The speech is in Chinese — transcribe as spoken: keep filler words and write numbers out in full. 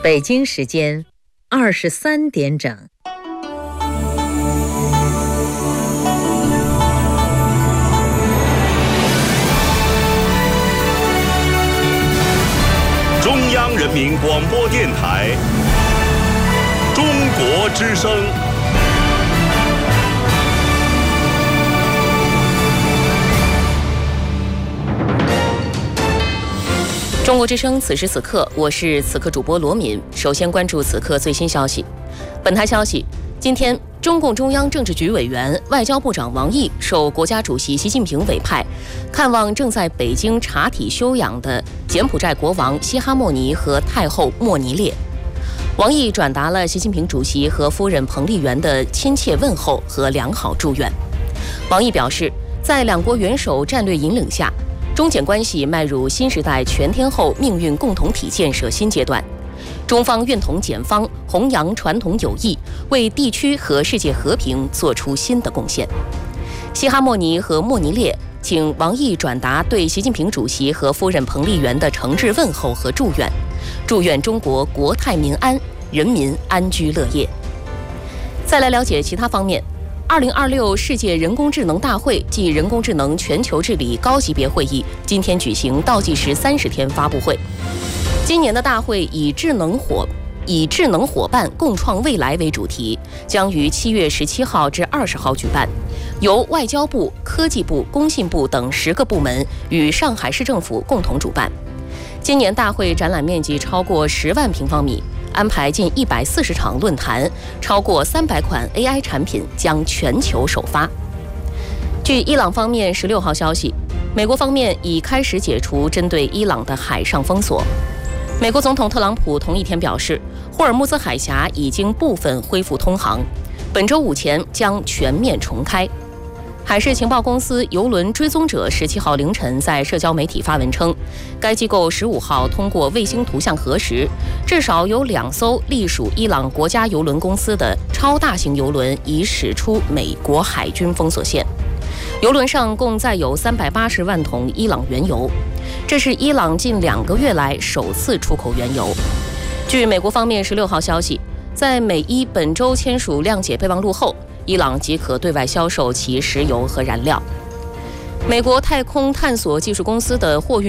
北京时间二十三点整。 中央人民广播电台中国之声。 中国之声，此时此刻，我是此刻主播罗敏。首先关注此刻最新消息。本台消息，今天，中共中央政治局委员、外交部长王毅受国家主席习近平委派，看望正在北京查体休养的柬埔寨国王西哈莫尼和太后莫尼列。王毅转达了习近平主席和夫人彭丽媛的亲切问候和良好祝愿。王毅表示，在两国元首战略引领下，中柬关系迈入新时代全天候命运共同体建设新阶段，中方愿同柬方弘扬传统友谊，为地区和世界和平做出新的贡献。西哈莫尼和莫尼列请王毅转达对习近平主席和夫人彭丽媛的诚挚问候和祝愿，祝愿中国国泰民安，人民安居乐业。再来了解其他方面。二零二六世界人工智能大会暨人工智能全球治理高级别会议今天举行倒计时三十天发布会。今年的大会以智能伙以智能伙伴共创未来为主题，将于七月十七号至二十号举办，由外交部、科技部、工信部等十个部门与上海市政府共同主办。今年大会展览面积超过十万平方米。安排近一百四十场论坛，超过三百款 A I 产品将全球首发。据伊朗方面十六号消息，美国方面已开始解除针对伊朗的海上封锁。美国总统特朗普同一天表示，霍尔木兹海峡已经部分恢复通航，本周五前将全面重开。海事情报公司邮轮追踪者十七号凌晨在社交媒体发文称，该机构十五号通过卫星图像核实，至少有两艘隶属伊朗国家邮轮公司的超大型邮轮已驶出美国海军封锁线。邮轮上共载有三百八十万桶伊朗原油，这是伊朗近两个月来首次出口原油。据美国方面十六号消息，在美伊本周签署谅解备忘录后，伊朗即可对外销售其石油和燃料。美国太空探索技术公司的货运